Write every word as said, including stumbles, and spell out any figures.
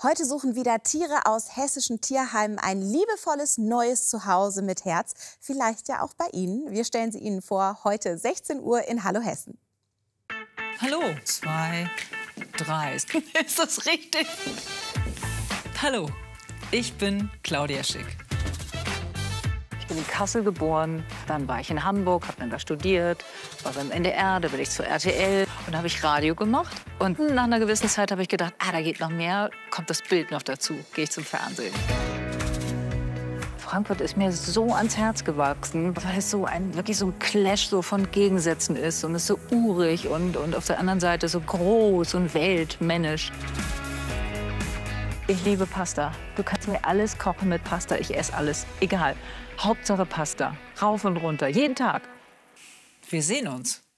Heute suchen wieder Tiere aus hessischen Tierheimen ein liebevolles neues Zuhause mit Herz. Vielleicht ja auch bei Ihnen. Wir stellen sie Ihnen vor, heute sechzehn Uhr in Hallo Hessen. Hallo, zwei, drei. Ist das richtig? Hallo, ich bin Claudia Schick. Ich bin in Kassel geboren, dann war ich in Hamburg, habe dann da studiert, war beim N D R, da bin ich zur R T L und da habe ich Radio gemacht. Und nach einer gewissen Zeit habe ich gedacht, ah, da geht noch mehr, kommt das Bild noch dazu, gehe ich zum Fernsehen. Frankfurt ist mir so ans Herz gewachsen, weil es so ein, wirklich so ein Clash so von Gegensätzen ist und es ist so urig und, und auf der anderen Seite so groß und weltmännisch. Ich liebe Pasta. Du kannst mir alles kochen mit Pasta. Ich esse alles. Egal. Hauptsache Pasta. Rauf und runter. Jeden Tag. Wir sehen uns.